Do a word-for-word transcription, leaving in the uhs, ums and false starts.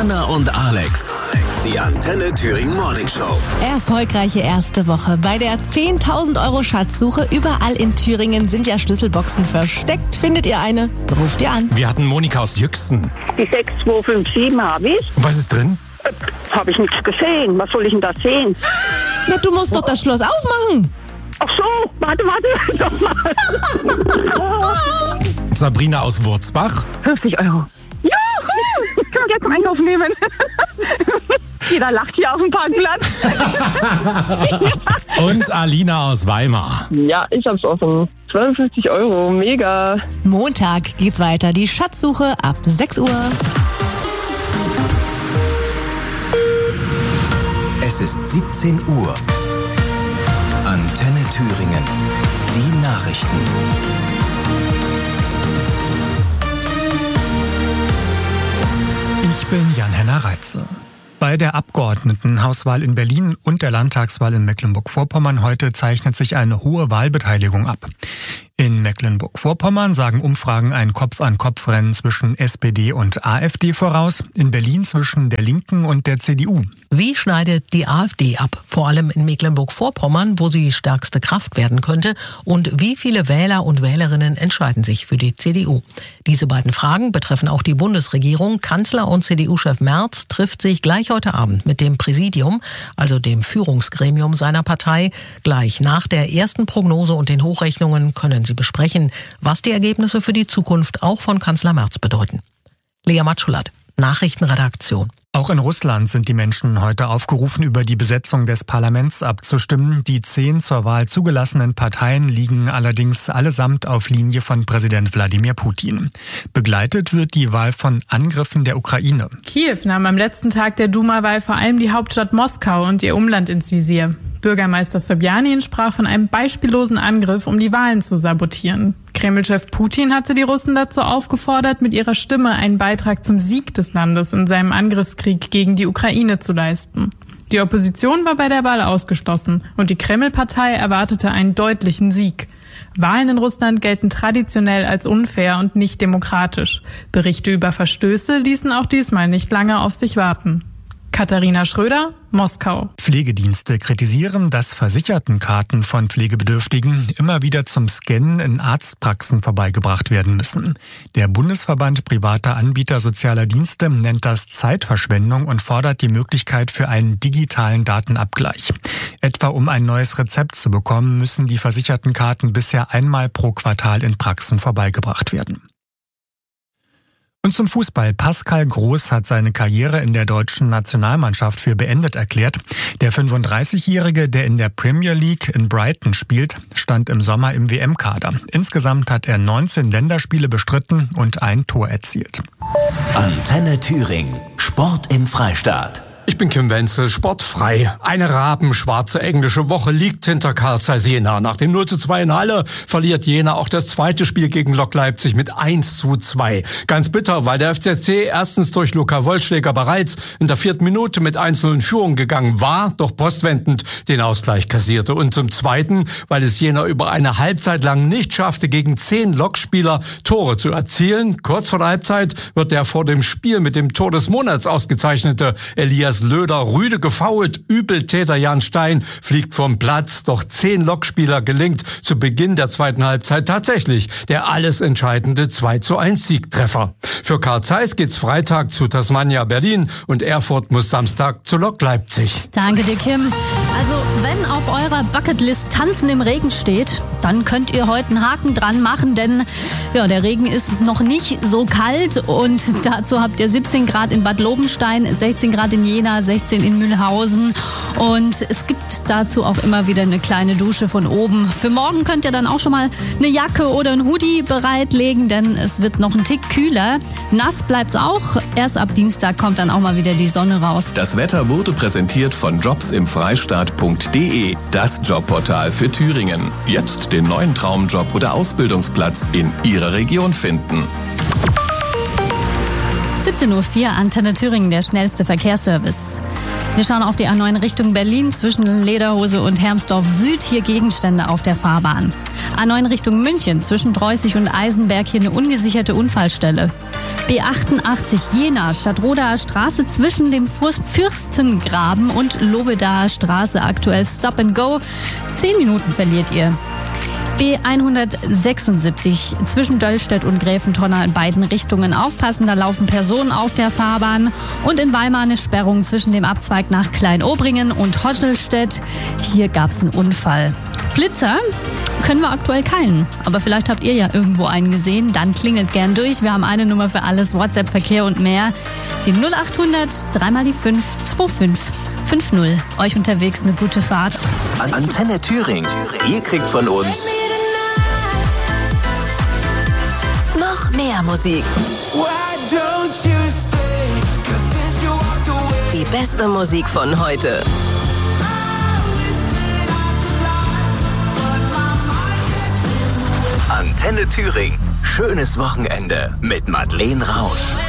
Anna und Alex. Die Antenne Thüringen Morning Show. Erfolgreiche erste Woche. Bei der zehntausend Euro Schatzsuche überall in Thüringen sind ja Schlüsselboxen versteckt. Findet ihr eine? Ruft ihr an. Wir hatten Monika aus Jüchsen. Die sechs zwei fünf sieben habe ich. Und was ist drin? Äh, habe ich nichts gesehen. Was soll ich denn da sehen? Na, du musst doch das Schloss aufmachen. Ach so, warte, warte. Doch mal. Sabrina aus Wurzbach. fünfzig Euro. Juhu! Ich kann jetzt einen Einkauf nehmen. Jeder lacht hier auf dem Parkplatz. Und Alina aus Weimar. Ja, ich hab's offen. zweiundfünfzig Euro, mega. Montag geht's weiter. Die Schatzsuche ab sechs Uhr. Es ist siebzehn Uhr. Antenne Thüringen. Die Nachrichten. Ich bin Jan-Henner Reitze. Bei der Abgeordnetenhauswahl in Berlin und der Landtagswahl in Mecklenburg-Vorpommern heute zeichnet sich eine hohe Wahlbeteiligung ab. In Mecklenburg-Vorpommern sagen Umfragen ein Kopf-an-Kopf-Rennen zwischen S P D und AfD voraus, in Berlin zwischen der Linken und der C D U. Wie schneidet die AfD ab? Vor allem in Mecklenburg-Vorpommern, wo sie stärkste Kraft werden könnte. Und wie viele Wähler und Wählerinnen entscheiden sich für die C D U? Diese beiden Fragen betreffen auch die Bundesregierung. Kanzler und C D U-Chef Merz trifft sich gleich heute Abend mit dem Präsidium, also dem Führungsgremium seiner Partei. Gleich nach der ersten Prognose und den Hochrechnungen können sie besprechen, was die Ergebnisse für die Zukunft auch von Kanzler Merz bedeuten. Lea Matschulat, Nachrichtenredaktion. Auch in Russland sind die Menschen heute aufgerufen, über die Besetzung des Parlaments abzustimmen. Die zehn zur Wahl zugelassenen Parteien liegen allerdings allesamt auf Linie von Präsident Wladimir Putin. Begleitet wird die Wahl von Angriffen der Ukraine. Kiew nahm am letzten Tag der Duma-Wahl vor allem die Hauptstadt Moskau und ihr Umland ins Visier. Bürgermeister Sobjanin sprach von einem beispiellosen Angriff, um die Wahlen zu sabotieren. Kreml-Chef Putin hatte die Russen dazu aufgefordert, mit ihrer Stimme einen Beitrag zum Sieg des Landes in seinem Angriffskrieg gegen die Ukraine zu leisten. Die Opposition war bei der Wahl ausgeschlossen und die Kreml-Partei erwartete einen deutlichen Sieg. Wahlen in Russland gelten traditionell als unfair und nicht demokratisch. Berichte über Verstöße ließen auch diesmal nicht lange auf sich warten. Katharina Schröder, Moskau. Pflegedienste kritisieren, dass Versichertenkarten von Pflegebedürftigen immer wieder zum Scannen in Arztpraxen vorbeigebracht werden müssen. Der Bundesverband privater Anbieter sozialer Dienste nennt das Zeitverschwendung und fordert die Möglichkeit für einen digitalen Datenabgleich. Etwa um ein neues Rezept zu bekommen, müssen die Versichertenkarten bisher einmal pro Quartal in Praxen vorbeigebracht werden. Und zum Fußball. Pascal Groß hat seine Karriere in der deutschen Nationalmannschaft für beendet erklärt. Der fünfunddreißigjährige, der in der Premier League in Brighton spielt, stand im Sommer im W M-Kader. Insgesamt hat er neunzehn Länderspiele bestritten und ein Tor erzielt. Antenne Thüringen. Sport im Freistaat. Ich bin Kim Wenzel, sportfrei. Eine rabenschwarze englische Woche liegt hinter Carl Zeiss Jena. Nach dem null zu zwei in Halle verliert Jena auch das zweite Spiel gegen Lok Leipzig mit eins zu zwei. Ganz bitter, weil der F C C erstens durch Luca Wollschläger bereits in der vierten Minute mit eins zu null in Führung gegangen war, doch postwendend den Ausgleich kassierte. Und zum Zweiten, weil es Jena über eine Halbzeit lang nicht schaffte, gegen zehn Lokspieler Tore zu erzielen. Kurz vor der Halbzeit wird der vor dem Spiel mit dem Tor des Monats ausgezeichnete Elias Löder rüde gefoult. Übeltäter Jan Stein fliegt vom Platz. Doch zehn Lokspieler gelingt zu Beginn der zweiten Halbzeit tatsächlich der alles entscheidende zwei zu eins Siegtreffer. Für Carl Zeiss geht's Freitag zu Tasmania Berlin und Erfurt muss Samstag zu Lok Leipzig. Danke dir, Kim. Also, wenn auf eurer Bucketlist Tanzen im Regen steht, dann könnt ihr heute einen Haken dran machen, denn ja, der Regen ist noch nicht so kalt und dazu habt ihr siebzehn Grad in Bad Lobenstein, sechzehn Grad in Jena, sechzehn in Mühlhausen und es gibt dazu auch immer wieder eine kleine Dusche von oben. Für morgen könnt ihr dann auch schon mal eine Jacke oder ein Hoodie bereitlegen, denn es wird noch ein Tick kühler. Nass bleibt's auch. Erst ab Dienstag kommt dann auch mal wieder die Sonne raus. Das Wetter wurde präsentiert von jobs im freistaat punkt de, das Jobportal für Thüringen. Jetzt den neuen Traumjob oder Ausbildungsplatz in Ihrer Region finden. siebzehn Uhr vier, Antenne Thüringen, der schnellste Verkehrsservice. Wir schauen auf die A neun Richtung Berlin zwischen Lederhose und Hermsdorf Süd. Hier Gegenstände auf der Fahrbahn. A neun Richtung München zwischen Dreußig und Eisenberg. Hier eine ungesicherte Unfallstelle. B achtundachtzig Jena, Stadtrodaer Straße zwischen dem Fürstengraben und Lobedaer Straße aktuell Stop and Go. Zehn Minuten verliert ihr. B hundertsechsundsiebzig zwischen Döllstedt und Gräfentonner in beiden Richtungen aufpassen, da laufen Personen auf der Fahrbahn. Und in Weimar eine Sperrung zwischen dem Abzweig nach Kleinobringen und Hottelstedt. Hier gab es einen Unfall. Blitzer können wir aktuell keinen, aber vielleicht habt ihr ja irgendwo einen gesehen, dann klingelt gern durch. Wir haben eine Nummer für alles, WhatsApp, Verkehr und mehr. Die null achthundert, dreimal die fünf, zwei fünf fünf null. Euch unterwegs eine gute Fahrt. Antenne Thüringen. Ihr kriegt von uns Noch mehr Musik. Die beste Musik von heute. Antenne Thüringen. Schönes Wochenende mit Madeleine Rausch.